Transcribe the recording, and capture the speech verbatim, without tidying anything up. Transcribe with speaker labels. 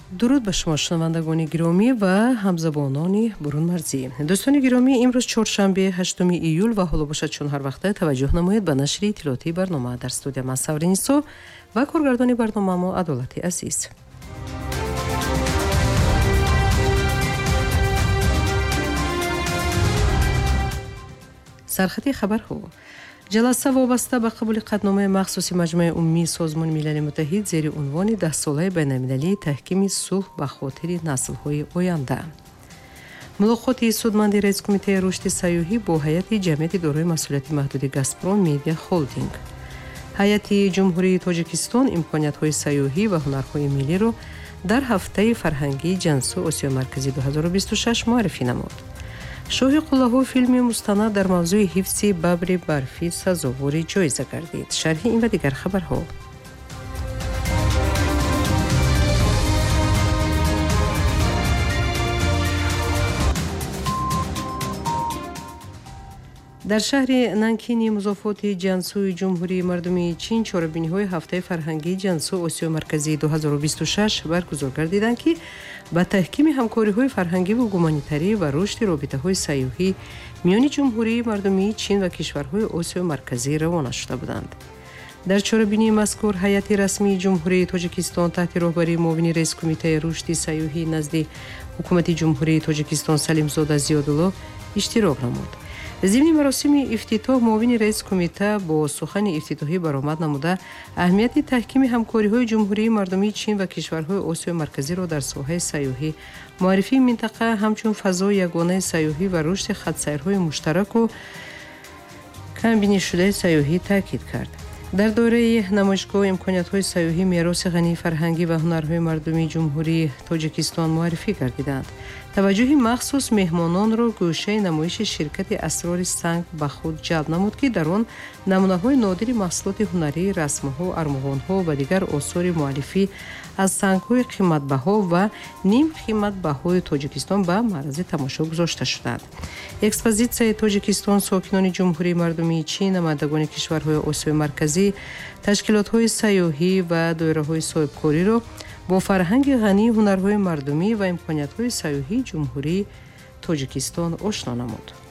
Speaker 1: درود به شما شنوندگان گرامی و همزبانان برون مرزی. دوستان گرامی، امروز چهارشنبه هشتم ایول و حالا باشد چون هر وقت توجه نمایید به نشر اطلاعاتی برنامه در استودیو من سورینیسو و کارگردان برنامه ما عدالت عزیز. سرخط خبرها: جلسه وابسته به قبول قطعنامه مخصوص مجمع عمومی سازمان ملل متحد زیر عنوان ده ساله بین‌المللی تحکیم صلح به خاطر نسل‌های آینده. ملاقات سودمند رئیس کمیته رشد سیاحی با هیئت جمعیت دارای مسئولیت محدود گازپروم میدیا هولدینگ. هیئت جمهوری تاجیکستان امکانات‌های سیاحی و هنرهای ملی را در هفته فرهنگی جنسو آسیا مرکزی دو هزار و بیست و شش معرفی نمود. شاه قله‌ها فیلم مستند در موضوع حفظ ببر برفی سزاوار جایزه گردید. شرح این و دیگر خبرها. در شهر نانکین مضافات جنسو جمهوری مردمی چین چهاربینی‌های هفته فرهنگی جنسو آسیا مرکزی دو هزار و بیست و شش برگزار گردیدند که با تحکیم همکاری‌های فرهنگی و گومانیتری و رشد رابطه‌های سیاحی میان جمهوری مردمی چین و کشورهای آسیا مرکزی روانه شده بودند. در چهاربینی مذکور هیئت رسمی جمهوری تاجیکستان تحت رهبری معاون رئیس کمیته رشد سیاحی نزد حکومت جمهوری تاجیکستان سلیم زاده زیادالله اشتراک نمود. ضمن مراسم افتتاح معاون رئیس کمیته با سخن افتتاحی برآمد نموده اهمیت تحکیم همکاری‌های جمهوری مردمی چین و کشورهای آسیا مرکزی را در ساحه سیاحی، معرفی منطقه همچون فضای یگانه سیاحی و رشد خط‌سیرهای مشترک و کمبینی شده سیاحی تاکید کرد. در دوره نمایشگاه امکانات‌های سیاحی میراث غنی فرهنگی و هنرهای مردمی جمهوری تاجیکستان معرفی گردیدند. توجه مخصوص مهمانان را گوشه نمایش شرکت اسرار سنگ به خود جلب نمود که در آن نمونه‌های نادر محصولات هنری، رسم‌ها، ارمغان‌ها و دیگر آثار مؤلفی از سنگ‌های قیمت‌بها و نیم قیمت‌بهای تاجیکستان به معرض تماشا گذاشته شدند. اکسپوزیسیون تاجیکستان ساکنان جمهوری مردمی چین، نمایندگان کشورهای آسیا مرکزی، تشکیلات‌های سیاحی و دایره‌های صاحبکاری را با فرهنگ غنی هنرهای مردمی و امکانات‌های سیاحی جمهوری تاجیکستان آشنا نمود.